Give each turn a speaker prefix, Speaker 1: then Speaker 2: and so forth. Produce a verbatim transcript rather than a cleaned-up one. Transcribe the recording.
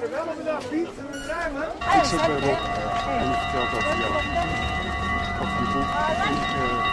Speaker 1: Ik zit bij Rob en die vertelt over jou. Over die boek.